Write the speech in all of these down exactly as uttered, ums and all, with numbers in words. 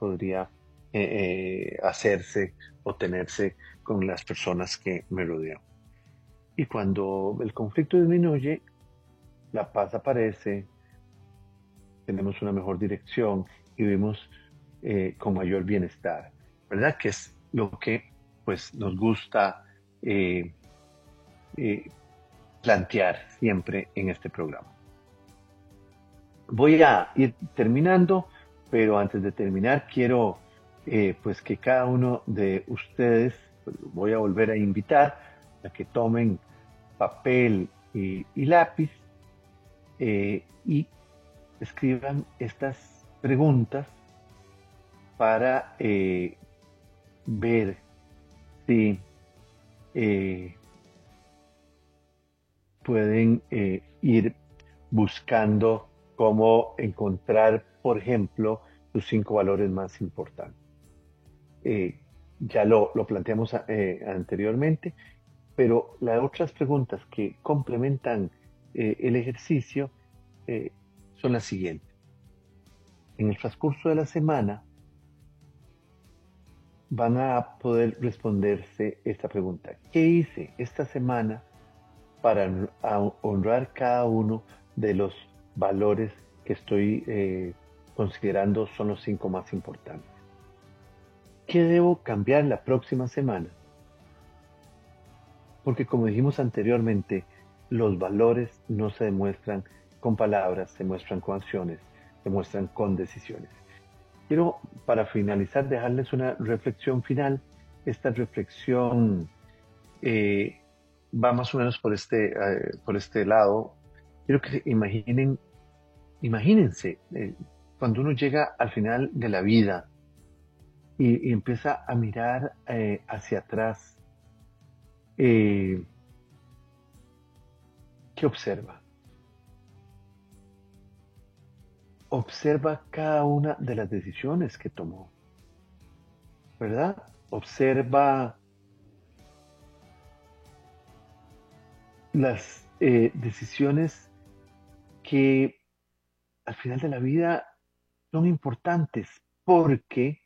podría eh, eh, hacerse o tenerse con las personas que me rodean. Y cuando el conflicto disminuye, la paz aparece, tenemos una mejor dirección y vivimos eh, con mayor bienestar, ¿verdad? Que es lo que pues nos gusta eh, eh, plantear siempre en este programa. Voy a ir terminando, pero antes de terminar quiero eh, pues que cada uno de ustedes, pues, voy a volver a invitar a que tomen papel y, y lápiz eh, y escriban estas preguntas para eh, ver si eh, pueden eh, ir buscando cómo encontrar, por ejemplo, sus cinco valores más importantes. Eh, ya lo, lo planteamos eh, anteriormente, pero las otras preguntas que complementan eh, el ejercicio eh, son las siguientes. En el transcurso de la semana van a poder responderse esta pregunta. ¿Qué hice esta semana para honrar cada uno de los valores que estoy eh, considerando son los cinco más importantes? ¿Qué debo cambiar la próxima semana? Porque como dijimos anteriormente, los valores no se demuestran con palabras, se muestran con acciones, se muestran con decisiones. Quiero, para finalizar, dejarles una reflexión final. Esta reflexión eh, va más o menos por este, eh, por este lado. Quiero que imaginen, imagínense, eh, cuando uno llega al final de la vida y, y empieza a mirar eh, hacia atrás, eh, ¿qué observa? Observa cada una de las decisiones que tomó, ¿verdad? Observa las eh, decisiones que al final de la vida son importantes porque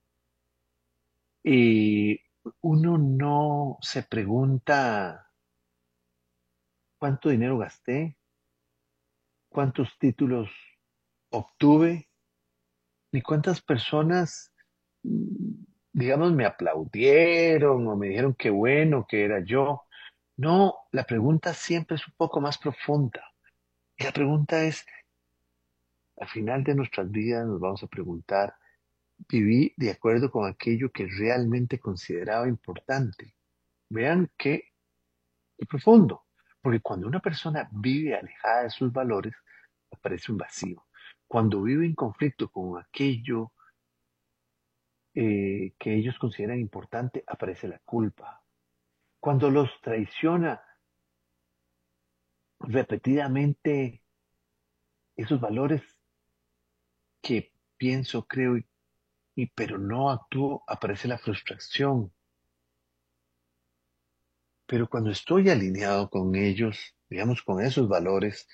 eh, uno no se pregunta cuánto dinero gasté, cuántos títulos obtuve, ni cuántas personas, digamos, me aplaudieron o me dijeron qué bueno que era yo. No, la pregunta siempre es un poco más profunda. Y la pregunta es, al final de nuestras vidas nos vamos a preguntar, ¿viví de acuerdo con aquello que realmente consideraba importante? Vean qué, qué profundo. Porque cuando una persona vive alejada de sus valores, aparece un vacío. Cuando vive en conflicto con aquello eh, que ellos consideran importante, aparece la culpa. Cuando los traiciona repetidamente esos valores que pienso, creo, y, y pero no actúo, aparece la frustración. Pero cuando estoy alineado con ellos, digamos, con esos valores,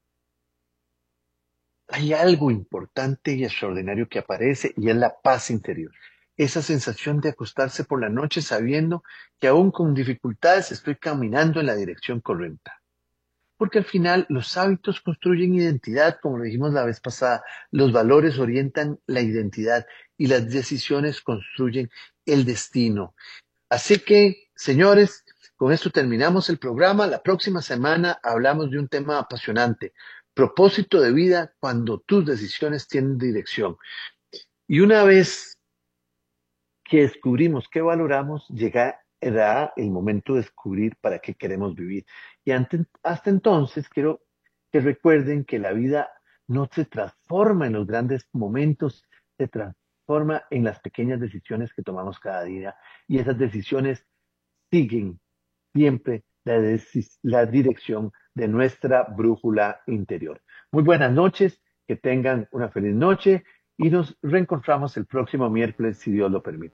hay algo importante y extraordinario que aparece y es la paz interior. Esa sensación de acostarse por la noche sabiendo que aún con dificultades estoy caminando en la dirección correcta. Porque al final los hábitos construyen identidad, como lo dijimos la vez pasada. Los valores orientan la identidad y las decisiones construyen el destino. Así que, señores, con esto terminamos el programa. La próxima semana hablamos de un tema apasionante. Propósito de vida cuando tus decisiones tienen dirección. Y una vez que descubrimos qué valoramos, llegará el momento de descubrir para qué queremos vivir. Y ante, hasta entonces quiero que recuerden que la vida no se transforma en los grandes momentos, se transforma en las pequeñas decisiones que tomamos cada día. Y esas decisiones siguen siempre la, la dirección de nuestra brújula interior. Muy buenas noches, que tengan una feliz noche y nos reencontramos el próximo miércoles si Dios lo permite.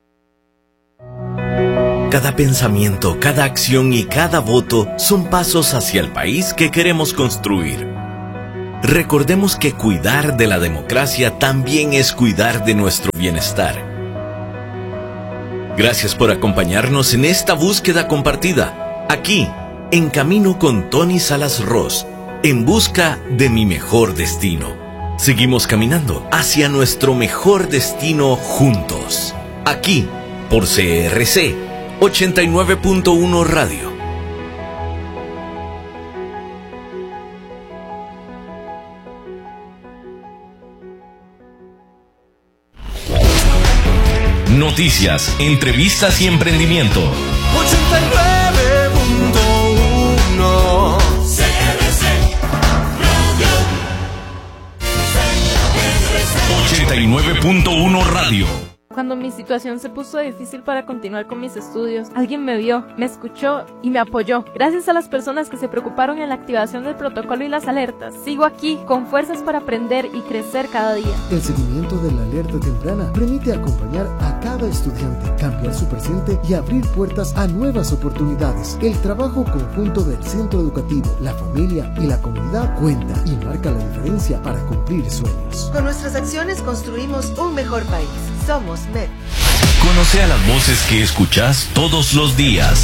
Cada pensamiento, cada acción y cada voto son pasos hacia el país que queremos construir. recordemos que cuidar de la democracia también es cuidar de nuestro bienestar. Gracias por acompañarnos en esta búsqueda compartida, aquí, en Camino con Tony Salas Ross, en busca de mi mejor destino. Seguimos caminando hacia nuestro mejor destino juntos, aquí, por C R C ochenta y nueve punto uno Radio. Noticias, entrevistas y emprendimiento. ochenta y nueve punto uno C R C ochenta y nueve punto uno Radio. Cuando mi situación se puso difícil para continuar con mis estudios, alguien me vio, me escuchó y me apoyó. Gracias a las personas que se preocuparon en la activación del protocolo y las alertas, sigo aquí con fuerzas para aprender y crecer cada día. El seguimiento de la alerta temprana permite acompañar a cada estudiante, cambiar su presente y abrir puertas a nuevas oportunidades. El trabajo conjunto del centro educativo, la familia y la comunidad cuenta y marca la diferencia para cumplir sueños. Con nuestras acciones construimos un mejor país. Somos M E D. Conoce a las voces que escuchás todos los días.